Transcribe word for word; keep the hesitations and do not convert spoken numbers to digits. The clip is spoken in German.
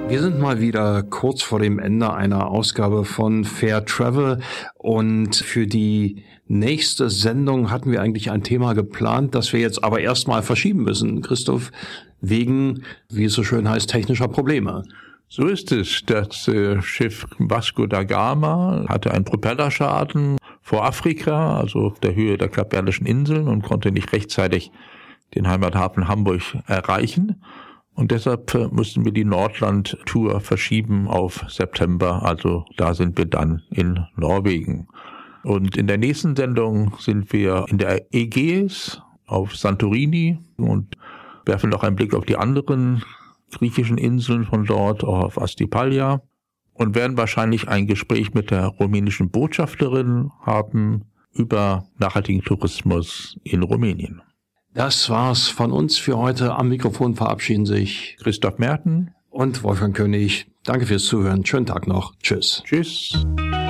Wir sind mal wieder kurz vor dem Ende einer Ausgabe von Fair Travel und für die nächste Sendung hatten wir eigentlich ein Thema geplant, das wir jetzt aber erstmal verschieben müssen, Christoph, wegen, wie es so schön heißt, technischer Probleme. So ist es. Das äh, Schiff Vasco da Gama hatte einen Propellerschaden vor Afrika, also auf der Höhe der Kapverdischen Inseln, und konnte nicht rechtzeitig den Heimathafen Hamburg erreichen. Und deshalb äh, mussten wir die Nordland-Tour verschieben auf September. Also da sind wir dann in Norwegen. Und in der nächsten Sendung sind wir in der Ägäis auf Santorini und werfen noch einen Blick auf die anderen griechischen Inseln von dort, auch auf Astypalja, und werden wahrscheinlich ein Gespräch mit der rumänischen Botschafterin haben über nachhaltigen Tourismus in Rumänien. Das war's von uns für heute. Am Mikrofon verabschieden sich Christoph Merten und Wolfgang König. Danke fürs Zuhören. Schönen Tag noch. Tschüss. Tschüss.